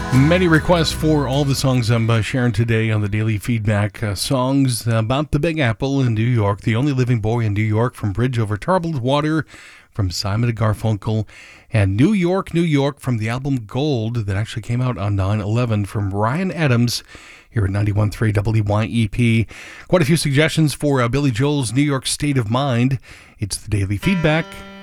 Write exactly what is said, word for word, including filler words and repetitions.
Many requests for all the songs I'm uh, sharing today on the Daily Feedback. Uh, songs about the Big Apple in New York, The Only Living Boy in New York, From Bridge Over Troubled Water, from Simon and Garfunkel, and New York, New York from the album Gold that actually came out on nine eleven from Ryan Adams here at ninety-one point three W Y E P. Quite a few suggestions for uh, Billy Joel's New York State of Mind. It's the Daily Feedback